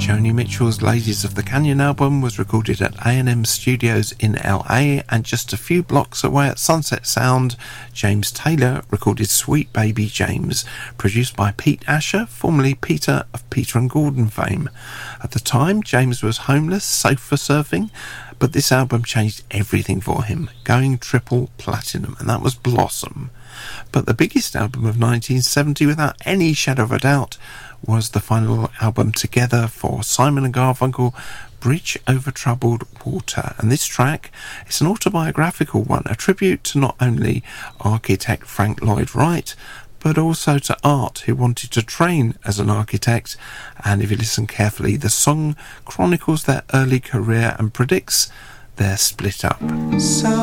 Joni Mitchell's Ladies of the Canyon album was recorded at A&M Studios in LA, and just a few blocks away at Sunset Sound, James Taylor recorded Sweet Baby James, produced by Pete Asher, formerly Peter of Peter and Gordon fame. At the time, James was homeless, sofa surfing, but this album changed everything for him, going triple platinum, and that was Blossom. But the biggest album of 1970, without any shadow of a doubt, was the final album together for Simon and Garfunkel, Bridge Over Troubled Water. And this track is an autobiographical one, a tribute to not only architect Frank Lloyd Wright, but also to Art, who wanted to train as an architect. And if you listen carefully, the song chronicles their early career and predicts their split up. So